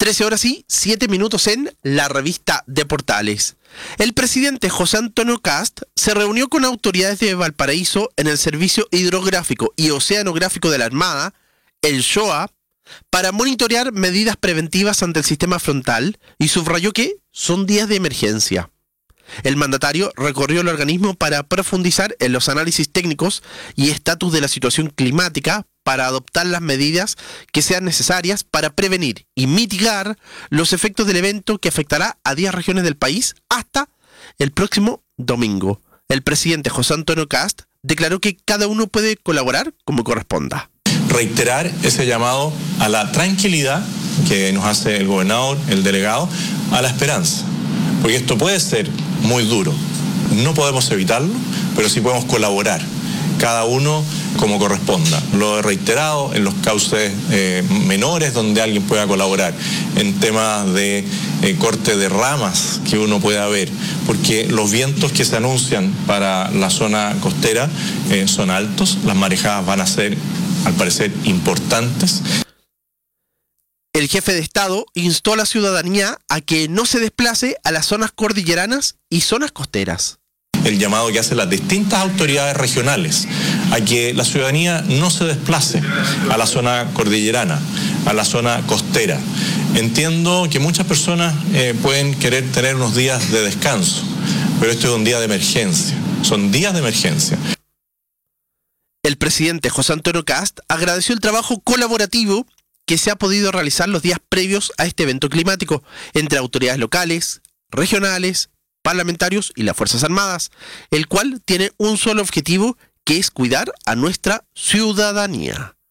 13:07 en la revista de Portales. El presidente José Antonio Kast se reunió con autoridades de Valparaíso en el Servicio Hidrográfico y Oceanográfico de la Armada, el SHOA, para monitorear medidas preventivas ante el sistema frontal y subrayó que son días de emergencia. El mandatario recorrió el organismo para profundizar en los análisis técnicos y estatus de la situación climática para adoptar las medidas que sean necesarias para prevenir y mitigar los efectos del evento que afectará a 10 regiones del país hasta el próximo domingo. El presidente José Antonio Kast declaró que cada uno puede colaborar como corresponda. Reiterar ese llamado a la tranquilidad que nos hace el gobernador, el delegado, a la esperanza. Porque esto puede ser muy duro. No podemos evitarlo, pero sí podemos colaborar, cada uno como corresponda. Lo he reiterado en los cauces menores donde alguien pueda colaborar, en temas de corte de ramas que uno pueda ver, porque los vientos que se anuncian para la zona costera son altos, las marejadas van a ser, al parecer, importantes. El jefe de Estado instó a la ciudadanía a que no se desplace a las zonas cordilleranas y zonas costeras. El llamado que hacen las distintas autoridades regionales a que la ciudadanía no se desplace a la zona cordillerana, a la zona costera. Entiendo que muchas personas pueden querer tener unos días de descanso, pero esto es un día de emergencia, son días de emergencia. El presidente José Antonio Kast agradeció el trabajo colaborativo que se ha podido realizar los días previos a este evento climático entre autoridades locales, regionales, parlamentarios y las Fuerzas Armadas, el cual tiene un solo objetivo, que es cuidar a nuestra ciudadanía.